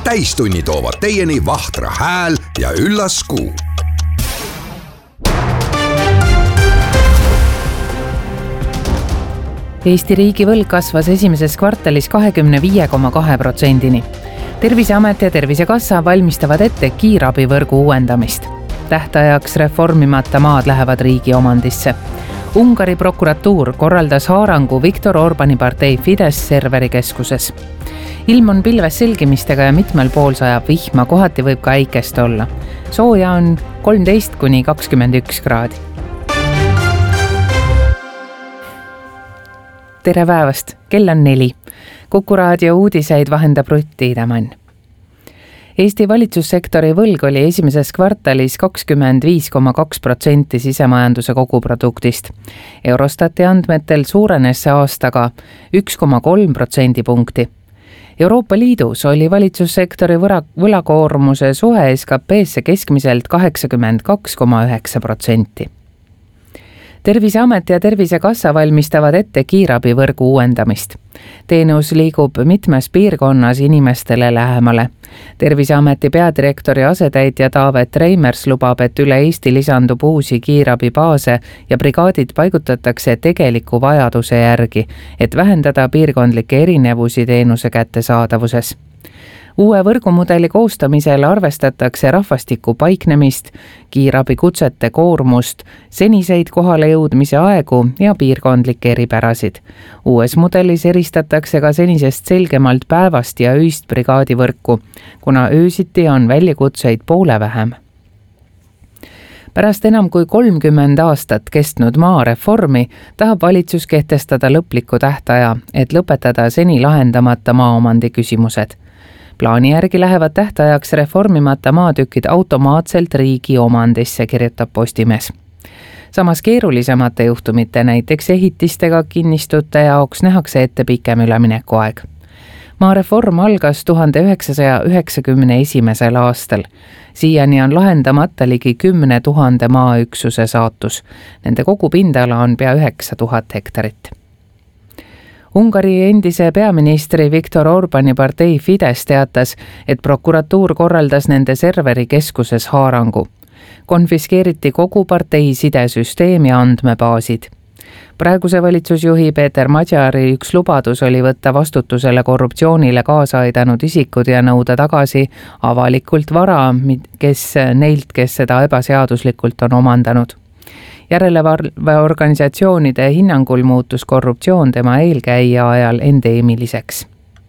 Täistunni toovad teieni Vahtra hääl ja üllas kuu. Eesti riigi võlg kasvas esimeses kvartalis 25,2%-ni. Terviseamet ja Tervisekassa valmistavad ette kiirabivõrgu uuendamist. Tähtajaks reformimata maad lähevad riigi omandisse. Ungari prokuratuur korraldas haarangu Viktor Orbani partei Fidesz serveri keskuses. Ilm on pilves selgimistega ja mitmel pool sajab vihma, kohati võib ka äikest olla. Sooja on 13–21 kraadi. Tere päevast, kell on 4. Kuku raadio uudiseid vahendab Rutt Tiidemann. Eesti valitsussektori võlg oli esimeses kvartalis 25,2% sisemajanduse koguproduktist. Eurostati andmetel suurenes see aastaga 1,3% punkti. Euroopa Liidus oli valitsussektori võlakoormuse suhe SKP-sse keskmiselt 82,9%. Terviseamet ja Tervisekassa valmistavad ette kiirabivõrgu uuendamist. Teenus liigub mitmes piirkonnas inimestele lähemale. Terviseameti peadirektori asetäitja Taavet Reimers lubab, et üle Eesti lisandub uusi kiirabibaase ja brigaadid paigutatakse tegeliku vajaduse järgi, et vähendada piirkondlikke erinevusi teenuse kättesaadavuses. Uue võrgumudeli koostamisel arvestatakse rahvastiku paiknemist, kiirabikutsete koormust, seniseid kohale jõudmise aegu ja piirkondlikke eripärasid. Uues mudelis eristatakse ka senisest selgemalt päevast ja öist brigaadivõrku, kuna öösiti on väljakutseid poole vähem. Pärast enam kui 30 aastat kestnud maareformi tahab valitsus kehtestada lõpliku tähtaja, et lõpetada seni lahendamata maaomandi küsimused. Plaani järgi lähevad tähtajaks reformimata maatükid automaatselt riigi omandisse, kirjutab Postimees. Samas keerulisemate juhtumite, näiteks ehitistega kinnistute jaoks nähakse ette pikem üleminekuaeg. Maareform algas 1991. aastal. Siiani on lahendamata ligi 10 000 maaüksuse saatus. Nende kogupindala on pea 9000 hektarit. Ungari endise peaministri Viktor Orbani partei Fidesz teatas, et prokuratuur korraldas nende serveri keskuses haarangu. Konfiskeeriti kogu partei sidesüsteem ja andmebaasid. Praeguse valitsusjuhi Peeter Madjari üks lubadus oli võtta vastutusele korruptsioonile kaasa aidanud isikud ja nõuda tagasi avalikult vara, kes seda ebaseaduslikult on omandanud. Järelevalveorganisatsioonide hinnangul muutus korruptsioon tema eelkäija ajal endeemiliseks.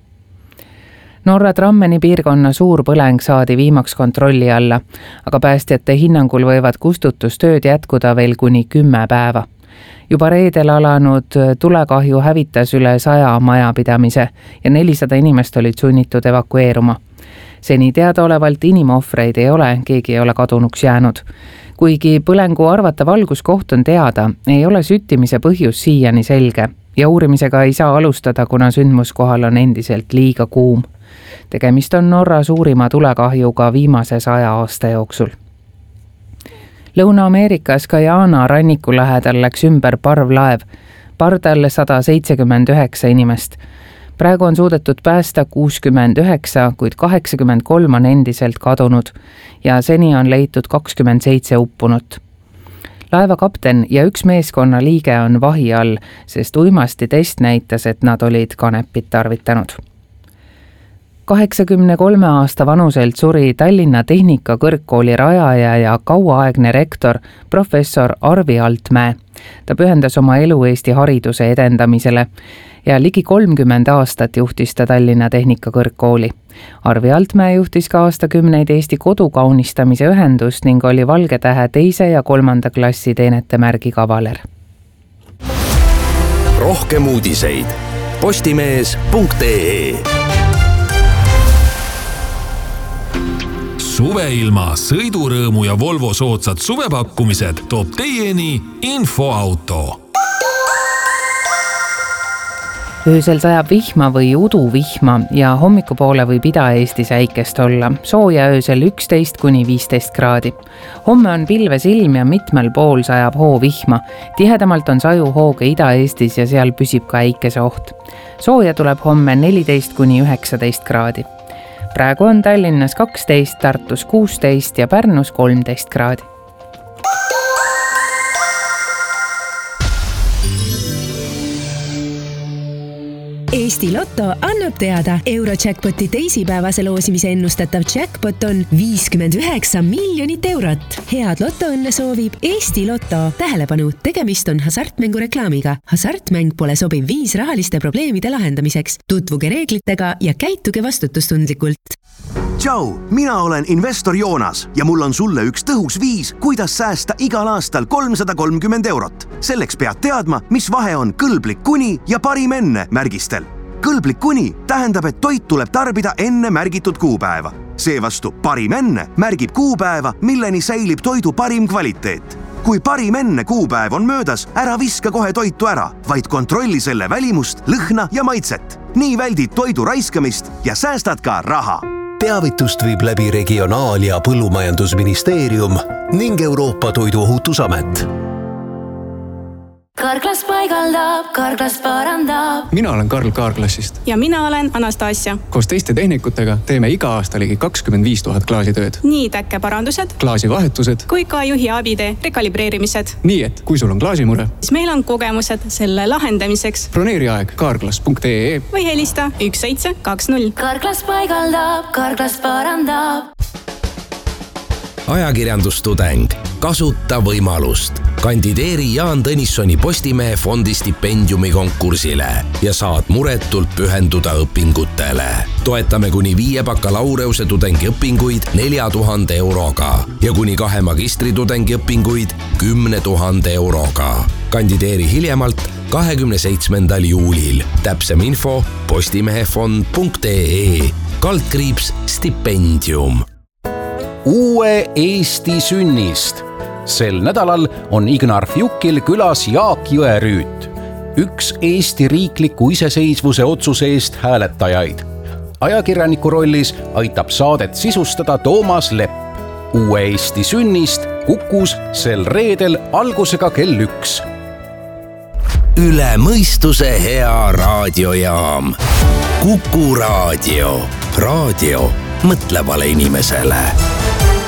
Norra Trammeni piirkonna suur põleng saadi viimaks kontrolli alla, aga päästjate hinnangul võivad kustutustööd jätkuda veel kuni 10 päeva. Juba reedel alanud tulekahju hävitas üle 100 majapidamise ja 400 inimest olid sunnitud evakueeruma. Seni teadaolevalt inimohvreid ei ole, keegi ei ole kadunuks jäänud. Kuigi põlengu arvatav valguskoht on teada, ei ole süttimise põhjus siiani selge ja uurimisega ei saa alustada, kuna sündmuskohal on endiselt liiga kuum. Tegemist on Norra suurima tulekahjuga viimase 100 aasta jooksul. Lõuna-Ameerikas Guyana ranniku lähedal läks ümber parvlaev, pardal 179 inimest. Praegu on suudetud päästa 69, kuid 83 on endiselt kadunud ja seni on leitud 27 uppunut. Laeva kapten ja üks meeskonna liige on vahi all, sest uimasti test näitas, et nad olid kanepit tarvitanud. 83 aasta vanuselt suri Tallinna Tehnikakõrgkooli rajaja ja kauaaegne rektor professor Arvi Altmäe. Ta pühendas oma elu Eesti hariduse edendamisele ja ligi 30 aastat juhtis ta Tallinna Tehnikakõrgkooli. Arvi Altmäe juhtis ka aastakümneid Eesti kodukaunistamise ühendust ning oli Valge Tähe 2. ja 3. klassi teenetemärgi kavaler. Rohkem uudiseid postimees.ee. Suveilma, sõidurõõmu ja Volvo soodsad suvepakkumised toob teieni Infoauto. Öösel sajab vihma või uduvihma ja hommikupoole võib Ida-Eestis äikest olla. Sooja öösel 11–15 kraadi. Homme on pilves ilm ja mitmel pool sajab hoovihma. Tihedamalt on sajuhooge Ida-Eestis ja seal püsib ka äikese oht. Sooja tuleb homme 14–19 kraadi. praegu on Tallinnas 12, Tartus 16 ja Pärnus 13 kraadi. Eesti Lotto annab teada, Eurojackpoti teisipäevase loosimise ennustatav jackpot on 59 miljonit eurot. Head lotoõnne soovib Eesti Lotto. Tähelepanu, tegemist on hasartmängureklaamiga. Hasartmäng pole sobiv viis rahaliste probleemide lahendamiseks. Tutvuge reeglitega ja käituge vastutustundlikult. Tšau, mina olen investor Joonas ja mul on sulle üks tõhus viis, kuidas säästa igal aastal 330 eurot. Selleks pead teadma, mis vahe on kõlblik kuni ja parim enne märgistel. Kõlblik kuni tähendab, et toit tuleb tarbida enne märgitud kuupäeva. Seevastu parim enne märgib kuupäeva, milleni säilib toidu parim kvaliteet. Kui parim enne kuupäev on möödas, ära viska kohe toitu ära, vaid kontrolli selle välimust, lõhna ja maitset. Nii väldid toidu raiskamist ja säästad ka raha. Teavitust viib läbi Regionaal- ja Põllumajandusministeerium ning Euroopa Toiduohutusamet. Karglas paigaldab, Karglas parandab. Mina olen Karl Kaarglassist. Ja mina olen Anastasia. Koos teiste tehnikutega teeme iga aasta ligi 25 000 klaasitööd. Nii täkkeparandused, klaasivahetused kui ka juhi abide rekalibreerimised. Nii et kui sul on klaasimure, siis meil on kogemused selle lahendamiseks. Broneeri aeg karglas.ee või helista 1720. Karglas paigaldab, Karglas parandab. Ajakirjandustudeng. Kasuta võimalust. Kandideeri Jaan Tõnissoni Postimehe fondi stipendiumi konkursile ja saad muretult pühenduda õpingutele. Toetame kuni 5 bakalaureuse tudengiõpinguid 4000 euroga ja kuni 2 magistritudengi õpinguid 10 000 euroga. Kandideeri hiljemalt 27. juulil. Täpsem info postimehefond.ee /stipendium. Uue Eesti sünnist. Sel nädalal on Ignar Fjukil külas Jaak Jõerüüt, üks Eesti riikliku iseseisvuse otsuse eest hääletajaid. Ajakirjaniku rollis aitab saadet sisustada Toomas Lepp. Uue Eesti sünnist Kukus sel reedel algusega kell 1. Üle mõistuse hea raadiojaam. Kuku raadio. Raadio mõtlevale inimesele.